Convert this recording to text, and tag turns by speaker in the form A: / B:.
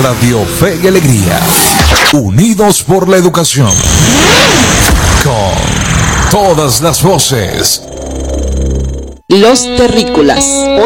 A: Radio Fe y Alegría, unidos por la educación, con todas las voces.
B: Los Terrícolas,